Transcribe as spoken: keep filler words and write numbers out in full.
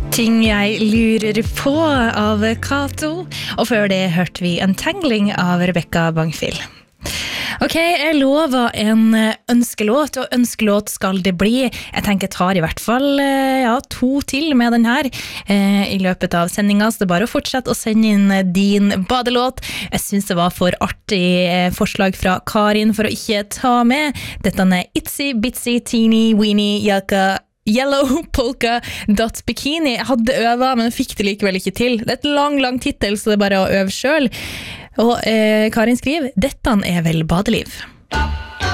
Ting jeg lurer på av Kato, og før det hørte vi Untangling av Rebecca Bangfil. Ok, jeg lover en ønskelåt, og ønskelåt skal det bli. Jeg tenker jeg tar i hvert fall ja, to til med den her eh, i løpet av sendingen, så det er bare å fortsette å sende inn din badelåt. Jeg synes det var for artig forslag fra Karin for å ikke ta med. Dette er Itsy Bitsy Teeny Weeny Yaka Yellow Polka Dot Bikini. Jeg hadde øvet, men fikk det likevel ikke til. Det er et lang, lang titel, så det er bare å øve selv. Og eh, Karin skriver, dette er vel badeliv.